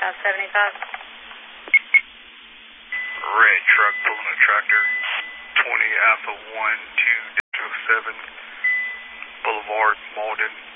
75. Red truck pulling a tractor, 20 Alpha 1 2 7 Boulevard, Malden.